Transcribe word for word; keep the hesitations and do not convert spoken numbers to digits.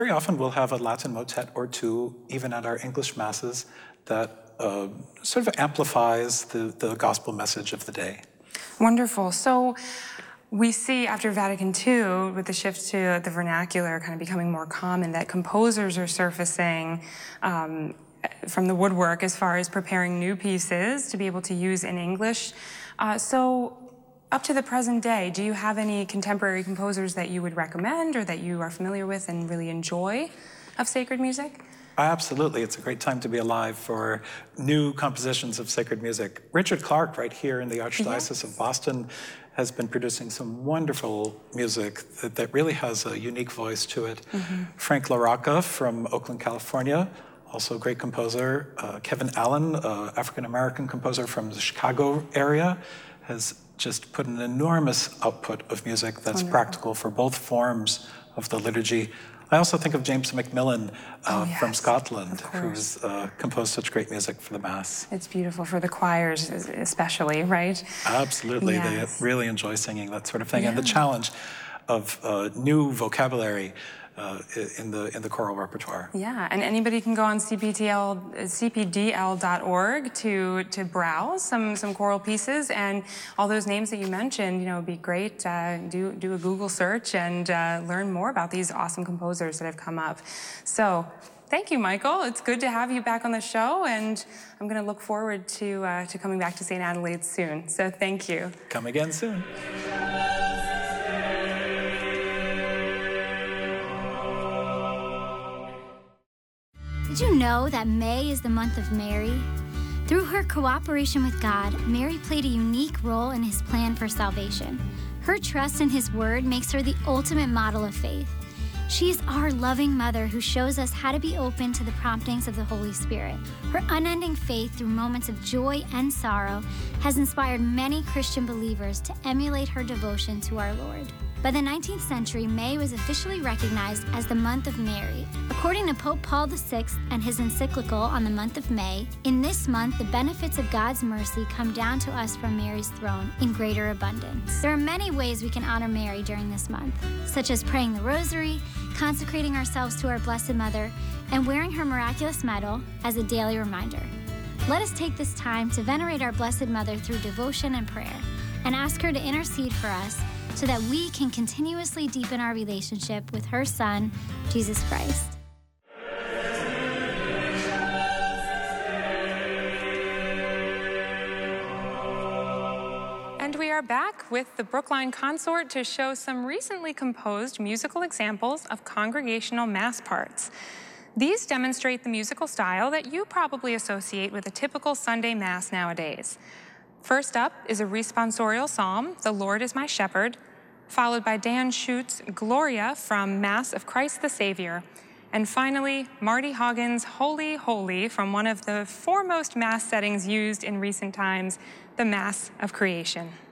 Very often we'll have a Latin motet or two, even at our English masses, that uh, sort of amplifies the, the gospel message of the day. Wonderful. So we see after Vatican Two, with the shift to the vernacular kind of becoming more common, that composers are surfacing um, from the woodwork as far as preparing new pieces to be able to use in English. Uh, so up to the present day, do you have any contemporary composers that you would recommend or that you are familiar with and really enjoy of sacred music? Absolutely. It's a great time to be alive for new compositions of sacred music. Richard Clark, right here in the Archdiocese yes. of Boston, has been producing some wonderful music that, that really has a unique voice to it. Mm-hmm. Frank LaRocca from Oakland, California, also a great composer. Uh, Kevin Allen, uh, African-American composer from the Chicago area, has just put an enormous output of music that's Wonderful. practical for both forms of the liturgy. I also think of James Macmillan uh, oh, yes, from Scotland, who's uh, composed such great music for the Mass. It's beautiful for the choirs especially, right? Absolutely. Yes. They really enjoy singing that sort of thing. Yeah. And the challenge of uh, new vocabulary uh, in the in the choral repertoire. Yeah, and anybody can go on C P T L, C P D L dot org to to browse some some choral pieces, and all those names that you mentioned. You know, it'd be great. Uh, do do a Google search and uh, learn more about these awesome composers that have come up. So, thank you, Michael. It's good to have you back on the show, and I'm going to look forward to uh, to coming back to Saint Adelaide soon. So, thank you. Come again soon. Did you know that May is the month of Mary? Through her cooperation with God, Mary played a unique role in his plan for salvation. Her trust in his word makes her the ultimate model of faith. She is our loving mother who shows us how to be open to the promptings of the Holy Spirit. Her unending faith through moments of joy and sorrow has inspired many Christian believers to emulate her devotion to our Lord. By the nineteenth century, May was officially recognized as the month of Mary. According to Pope Paul the Sixth and his encyclical on the month of May, in this month, the benefits of God's mercy come down to us from Mary's throne in greater abundance. There are many ways we can honor Mary during this month, such as praying the rosary, consecrating ourselves to our Blessed Mother, and wearing her miraculous medal as a daily reminder. Let us take this time to venerate our Blessed Mother through devotion and prayer, and ask her to intercede for us so that we can continuously deepen our relationship with her Son, Jesus Christ. And we are back with the Brookline Consort to show some recently composed musical examples of congregational Mass parts. These demonstrate the musical style that you probably associate with a typical Sunday Mass nowadays. First up is a responsorial psalm, The Lord is My Shepherd, followed by Dan Schutt's Gloria from Mass of Christ the Savior, and finally, Marty Haugen's Holy, Holy from one of the foremost Mass settings used in recent times, the Mass of Creation.